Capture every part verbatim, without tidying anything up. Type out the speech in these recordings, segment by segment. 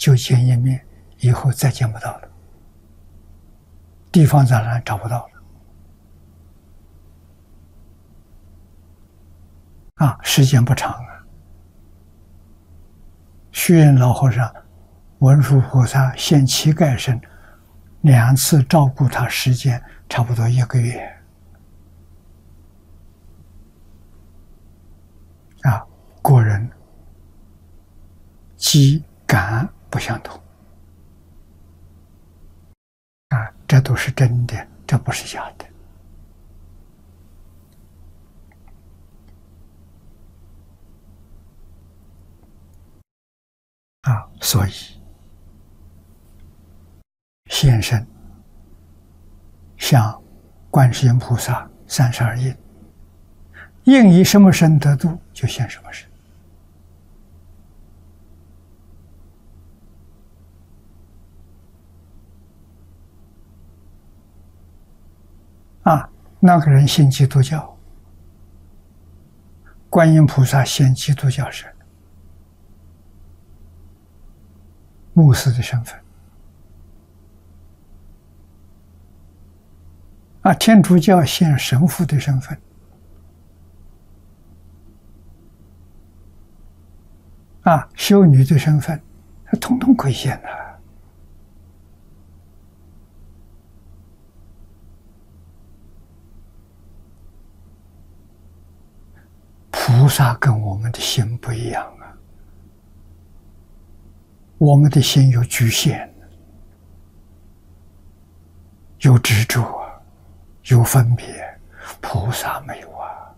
就见一面，以后再见不到了，地方在哪找不到了啊，时间不长啊。虚云老和尚、文殊菩萨现乞丐身，两次照顾他时间差不多一个月啊，个人机感不相同啊，这都是真的，这不是假的啊。所以现身像观世音菩萨三十二应，应以什么身得度，就现什么身啊。那个人信基督教，观音菩萨现基督教身，牧师的身份啊，天主教现神父的身份啊，修女的身份，统统可以现的。菩萨跟我们的心不一样啊，我们的心有局限，有执着啊，有分别，菩萨没有啊。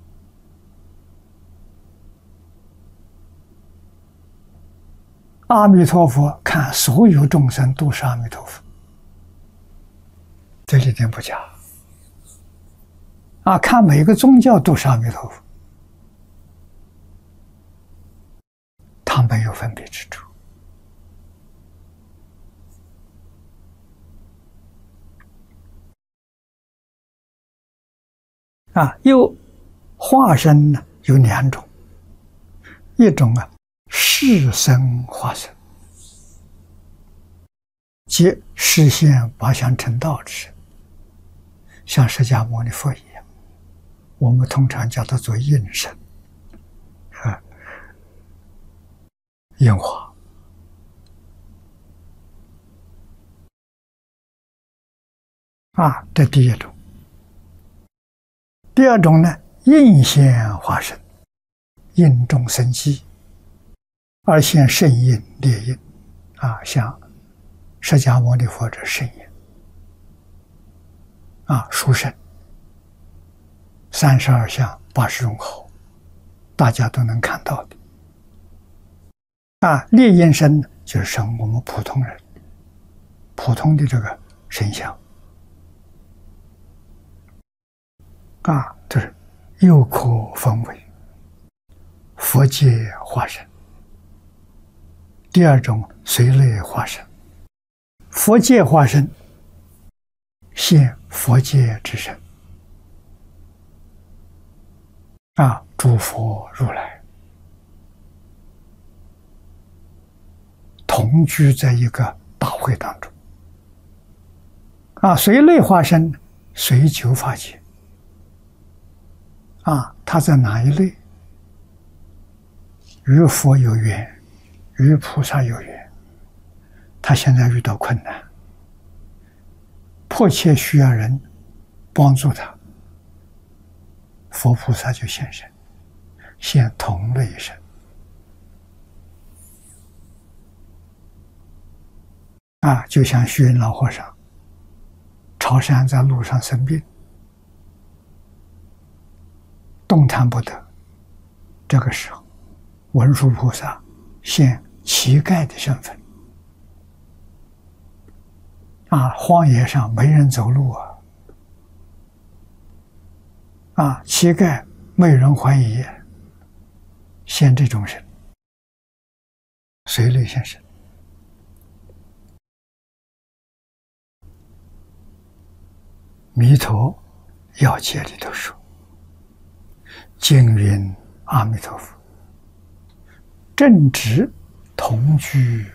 阿弥陀佛看所有众生都是阿弥陀佛，这一点不假啊。看每个宗教都是阿弥陀佛，他没有分别之处啊。又化身呢有两种，一种啊世身化身，即实现八相成道之身，像释迦牟尼佛一样，我们通常叫它做应身啊，应化啊，这第一种。第二种呢，应现化身，应众生机，而现圣应烈应啊，像释迦牟尼佛这圣应啊，殊胜，三十二相八十种好，大家都能看到的啊。烈应身就是生我们普通人普通的这个身相啊，就是又可分为佛界化身，第二种随类化身。佛界化身现佛界之身啊，诸佛如来同居在一个大会当中啊。随类化身随求法界啊，他在哪一类？与佛有缘，与菩萨有缘，他现在遇到困难，迫切需要人帮助他，佛菩萨就现身，现同类身啊，就像虚云老和尚朝山在路上生病，动弹不得，这个时候文殊菩萨现乞丐的身份啊，荒野上没人走路啊，啊，乞丐没人怀疑，现这种身，随类现身。弥陀要解里头说，经云阿弥陀佛，正直同居